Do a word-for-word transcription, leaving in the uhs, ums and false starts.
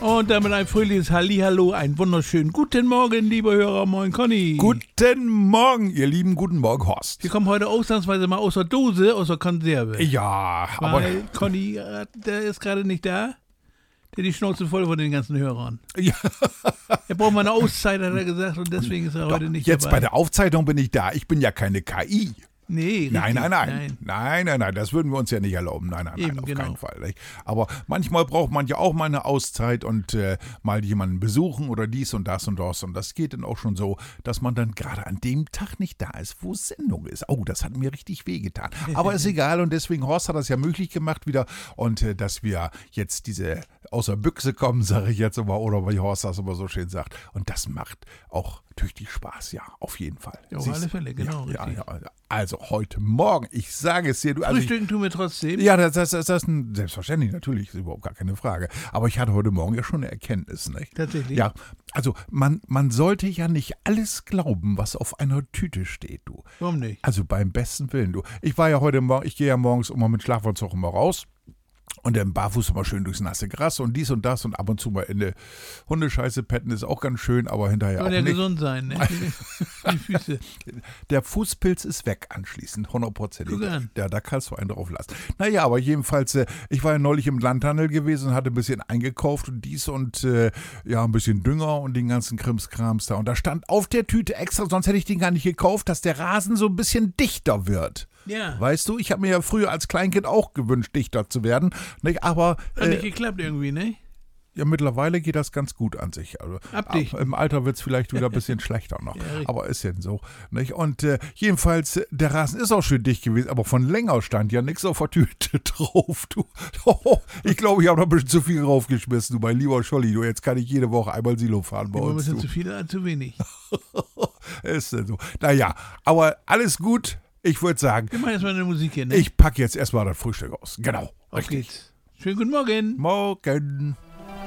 Und damit ein fröhliches Hallihallo, einen wunderschönen guten Morgen, liebe Hörer. Moin, Conny. Guten Morgen, ihr Lieben. Guten Morgen, Horst. Wir kommen heute ausnahmsweise mal aus der Dose, aus der Konserve. Ja, Weil aber... Conny, äh, der ist gerade nicht da. Der hat die Schnauze voll von den ganzen Hörern. Ja. Er braucht mal eine Auszeit, hat er gesagt, und deswegen ist er Doch, heute nicht jetzt dabei. bei der Aufzeichnung bin ich da. Ich bin ja keine K I. Nee, Nein, richtig, nein, nein, nein. Nein, nein, nein. Das würden wir uns ja nicht erlauben. Nein, nein, nein, Eben, auf genau. keinen Fall. Nicht? Aber manchmal braucht man ja auch mal eine Auszeit und äh, mal jemanden besuchen oder dies und das und das. Und das geht dann auch schon so, dass man dann gerade an dem Tag nicht da ist, wo Sendung ist. Oh, das hat mir richtig wehgetan. Aber ist egal und deswegen, Horst hat das ja möglich gemacht wieder. Und äh, dass wir jetzt diese außer Büchse kommen, sage ich jetzt immer, oder wie Horst das immer so schön sagt. Und das macht auch tüchtig Spaß, ja, auf jeden Fall. Ja, auf Siehst alle du? Fälle, genau, Ja, richtig. ja, ja. Also heute Morgen, ich sage es dir, du. Also ich, Frühstücken tun wir trotzdem. ja, das, das, das, das ist ein, selbstverständlich, natürlich, ist überhaupt gar keine Frage. Aber ich hatte heute Morgen ja schon eine Erkenntnis, nicht? Tatsächlich. Ja, also man, man sollte ja nicht alles glauben, was auf einer Tüte steht, du. Warum nicht? Also beim besten Willen, du. Ich war ja heute Morgen, ich gehe ja morgens immer mit Schlafanzug immer raus. Und dann barfuß immer schön durchs nasse Gras und dies und das und ab und zu mal in der Hundescheiße petten ist auch ganz schön, aber hinterher Soll auch ja nicht. gesund sein, ne? Die Füße. Der Fußpilz ist weg anschließend, hundertprozentig. Guck an. Ja, da kannst du einen drauf lassen. Naja, aber jedenfalls, äh, ich war ja neulich im Landhandel gewesen und hatte ein bisschen eingekauft und dies und äh, ja, ein bisschen Dünger und den ganzen Krimskrams da. Und da stand auf der Tüte extra, sonst hätte ich den gar nicht gekauft, dass der Rasen so ein bisschen dichter wird. Ja. Weißt du, ich habe mir ja früher als Kleinkind auch gewünscht, dichter zu werden. Nicht? Aber Hat nicht äh, geklappt irgendwie, ne? ja, mittlerweile geht das ganz gut an sich. Also, Abdichten. Im Alter wird es vielleicht wieder ein bisschen schlechter noch. Ja, richtig. Aber ist ja so. Nicht? Und äh, jedenfalls, äh, der Rasen ist auch schön dicht gewesen, aber von länger stand ja nichts auf der Tüte drauf. Du. Oh, ich glaube, ich habe noch ein bisschen zu viel raufgeschmissen, du mein lieber Scholli. Du, jetzt kann ich jede Woche einmal Silo fahren bei Immer ein uns. bisschen Du. zu viel oder zu wenig. Ist denn so. Naja, aber alles gut. Ich würde sagen, Wir machen jetzt mal eine Musik hier, ne? ich packe jetzt erstmal das Frühstück aus. Genau. Auf geht's. Schönen guten Morgen. Morgen.